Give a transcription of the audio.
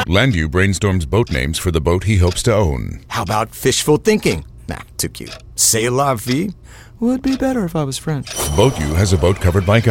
Landu brainstorms boat names for the boat he hopes to own. How about fishful thinking? Nah, too cute. C'est la vie would be better if I was French. Boat U has a boat covered by